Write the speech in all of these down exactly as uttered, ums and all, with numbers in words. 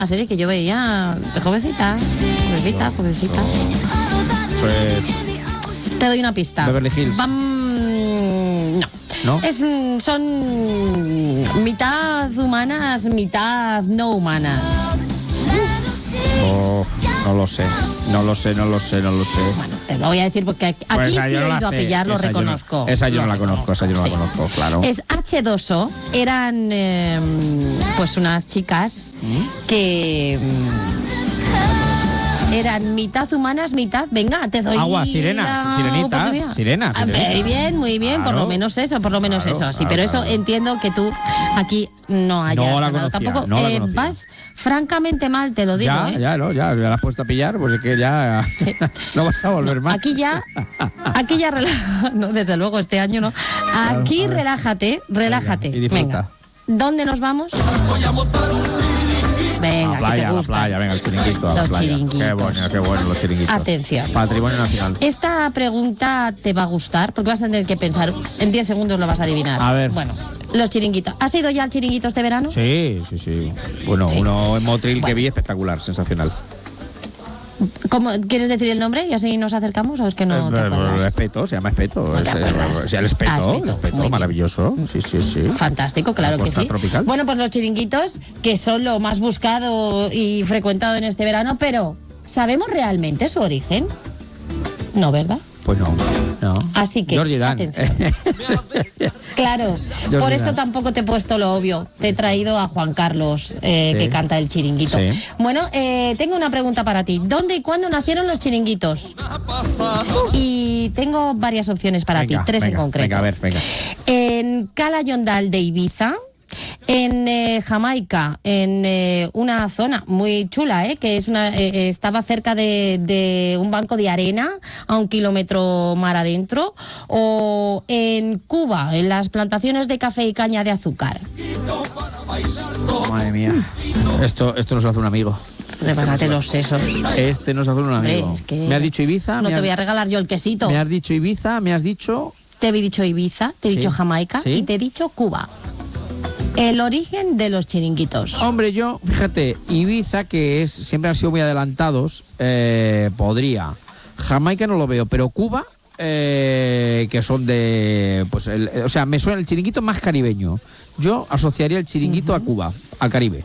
la serie que yo veía de jovencita, jovencita, jovencita. Pues... Te doy una pista. Beverly Hills. Bam... No. ¿No? Es, son mitad humanas, mitad no humanas. Oh, no lo sé, no lo sé, no lo sé, no lo sé. Bueno, te lo voy a decir porque aquí, Pues aquí esa sí yo he no la ido a sé. pillar, lo Esa yo no- reconozco. esa yo no Lo la conozco, esa yo no sí. la conozco, claro. Es hache dos o, eran eh, pues unas chicas que mm, eran mitad humanas, mitad, venga, te doy Agua, sirenas, la sirenita, oportunidad. sirenas, Ah, sirenita. Muy bien, muy bien, por Claro. lo menos eso, por lo menos Claro, eso, sí, claro, pero eso claro. entiendo que tú aquí no hayas No la ganado conocía, tampoco. no la Eh, conocía. vas francamente mal, te lo digo, ya, ¿eh? ya, no, ya, ya la has puesto a pillar, pues es que ya Sí. no vas a volver más. Aquí ya, aquí ya relájate. No, desde luego, este año no. Aquí a ver. relájate, relájate. Venga, y disfruta. Venga. ¿Dónde nos vamos? Venga, a la playa, que te a la gusta. playa, venga, el chiringuito a la Los playa. chiringuitos. Qué bueno, qué bueno los chiringuitos. Atención. Patrimonio nacional. Esta pregunta te va a gustar porque vas a tener que pensar. En diez segundos lo vas a adivinar. A ver. Bueno, los chiringuitos. ¿Has ido ya al chiringuito este verano? Sí, sí, sí. Bueno, Sí. uno en Motril que Bueno. vi espectacular, sensacional. ¿Cómo, ¿Quieres decir el nombre y así nos acercamos o es que no te Eh, acuerdas? Espeto, se llama Espeto. No te Es, eh, acuerdas. o sea, el Ah, Espeto, Espeto, el Espeto, muy bien. maravilloso. Sí, sí, sí. Fantástico, claro La que costa sí. tropical. Bueno, pues los chiringuitos, que son lo más buscado y frecuentado en este verano, pero ¿sabemos realmente su origen? No, ¿verdad? Pues no, no. Así que, Georgie Dan. atención. Claro, Georgie por eso Dan. tampoco te he puesto lo obvio. Te he traído a Juan Carlos, eh, Sí. que canta el chiringuito. Sí. Bueno, eh, tengo una pregunta para ti. ¿Dónde y cuándo nacieron los chiringuitos? Y tengo varias opciones para Venga, ti, tres venga, en concreto. Venga, a ver, venga. En Cala Yondal de Ibiza, en eh, Jamaica, en eh, una zona muy chula, eh, que es una, eh, estaba cerca de, de un banco de arena a un kilómetro mar adentro, o en Cuba, en las plantaciones de café y caña de azúcar. Madre mía. Esto, esto nos hace un amigo. Prepárate los sesos. Este nos hace un Hombre, amigo. es que Me has dicho Ibiza. No me te has, voy a regalar yo el quesito. Me has dicho Ibiza, me has dicho... Te he dicho Ibiza, te he Sí. dicho Jamaica Sí. y te he dicho Cuba. El origen de los chiringuitos. Hombre, yo, fíjate, Ibiza, que es siempre han sido muy adelantados, eh, podría. Jamaica no lo veo, pero Cuba, eh, que son de... pues el- O sea, me suena el chiringuito más caribeño. Yo asociaría el chiringuito a Cuba, al Caribe.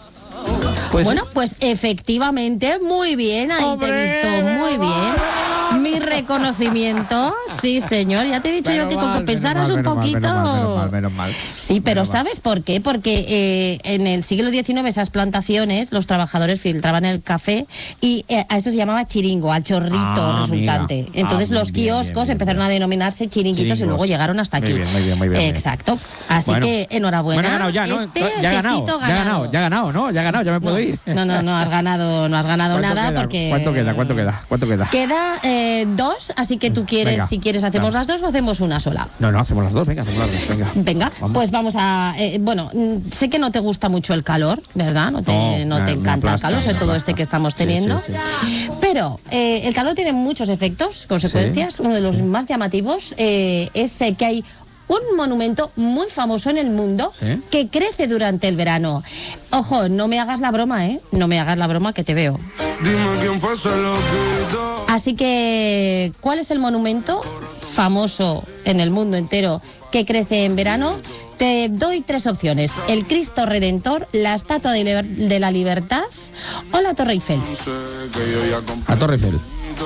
Pues, Bueno, pues efectivamente, muy bien, ahí ¡Hombre! te he visto muy bien. Mi reconocimiento, sí señor, ya te he dicho yo menos que con mal, que pensaras menos un mal, poquito... Menos mal, menos mal, menos mal. Sí, pero Menos mal. ¿sabes por qué? Porque eh, en el siglo diecinueve esas plantaciones, los trabajadores filtraban el café y eh, a eso se llamaba chiringo, al chorrito Ah, resultante. amiga. Entonces Ah, los bien, bien, kioscos bien, empezaron bien. a denominarse chiringuitos y Chiringos. luego llegaron hasta Muy aquí. bien, muy bien, muy bien, muy bien. Exacto. Así Bueno. que enhorabuena. Bueno, he ganado ya, ¿no? Este ya he ganado, quesito ya he ganado, ya he ganado, ¿no? Ya he ganado, ya me puedo no, ir. No, no, no has ganado, no has ganado ¿Cuánto nada queda? porque... ¿Cuánto queda? ¿Cuánto queda? ¿Cuánto queda? Queda eh, dos, así que tú quieres, Venga, si quieres hacemos vamos. las dos o hacemos una sola. No, no, hacemos las dos, venga, hacemos las dos, venga. Venga, Vamos. pues vamos a... eh, bueno, mm, sé que no te gusta mucho el calor, ¿verdad? No te, No, no te me- me encanta aplasta, el calor, sobre me todo aplasta. este que estamos Sí, teniendo. sí, Pero eh, el calor tiene muchos efectos, consecuencias. Uno de los más llamativos eh, es eh, que hay un monumento muy famoso en el mundo ¿Sí? que crece durante el verano. Ojo, no me hagas la broma, ¿eh? No me hagas la broma que te veo. Dime quién fue ese loquito. Así que, ¿cuál es el monumento famoso en el mundo entero que crece en verano? Te doy tres opciones: el Cristo Redentor, la Estatua de, Liber- de la Libertad o la Torre Eiffel. Sé que yo ya compré. A Torre Eiffel.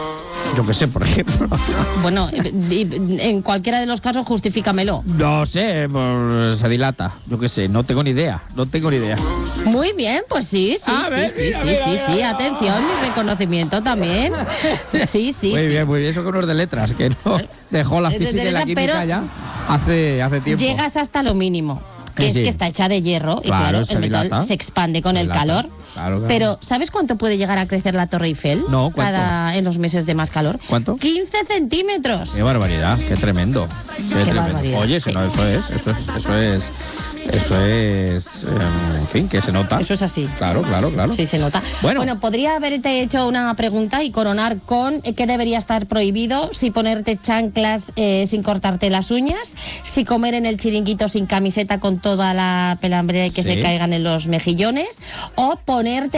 Yo qué sé, por ejemplo. Bueno, eh, y- en cualquiera de los casos justifícamelo. No sé, pues, se dilata. Yo qué sé, no tengo ni idea. No tengo ni idea. Muy bien, pues sí, sí, A sí, ver, sí, mira, sí, mira, sí, mira, sí, mira. atención, mi reconocimiento también. Sí, sí, Muy sí. bien, muy bien. Eso con los de letras, que no dejó la De- de física y la letras, química pero ya hace, hace tiempo. Llegas hasta lo mínimo, que Sí, es sí. que está hecha de hierro y Claro, claro, se el metal dilata. se expande con el Dilata. calor. Claro, claro. Pero ¿sabes cuánto puede llegar a crecer la Torre Eiffel? No, ¿cuánto? Cada en los meses de más calor. ¿Cuánto? quince centímetros. Qué barbaridad, qué tremendo. Qué, tremendo. barbaridad, Oye, sí. no, eso es, eso es, eso es, eso es, eh, en fin, que se nota. Eso es así. Claro, claro, claro. Sí, se nota. Bueno. podría haberte hecho una pregunta y coronar con eh, qué debería estar prohibido: si ponerte chanclas eh, sin cortarte las uñas, si comer en el chiringuito sin camiseta con toda la pelambre que Sí. se caigan en los mejillones, o ponerte